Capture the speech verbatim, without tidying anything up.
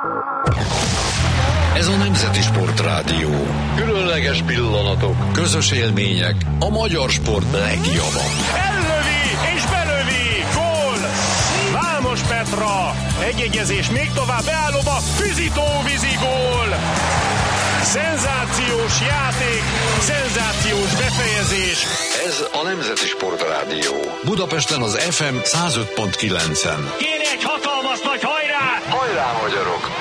Ez a Nemzeti Sportrádió. Különleges pillanatok, közös élmények, a magyar sport legjava. Ellövi és belövi, gól! Vámos Petra, egyegyezés még tovább, beállóba, Füzitó-vízi gól! Szenzációs játék, szenzációs befejezés. Ez a Nemzeti Sportrádió. Budapesten az ef em száz öt pont kilencen. Kéne egy hatalmas nagy hajrá! Hajrá, magyarok!